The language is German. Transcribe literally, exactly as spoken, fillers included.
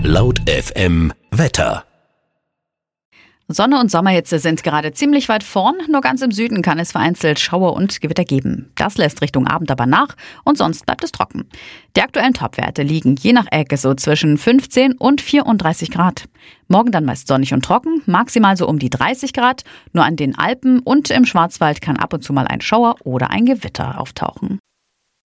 Laut F M Wetter. Sonne und Sommerhitze sind gerade ziemlich weit vorn, nur ganz im Süden kann es vereinzelt Schauer und Gewitter geben. Das lässt Richtung Abend aber nach und sonst bleibt es trocken. Die aktuellen Topwerte liegen je nach Ecke so zwischen fünfzehn und vierunddreißig Grad. Morgen dann meist sonnig und trocken, maximal so um die dreißig Grad. Nur an den Alpen und im Schwarzwald kann ab und zu mal ein Schauer oder ein Gewitter auftauchen.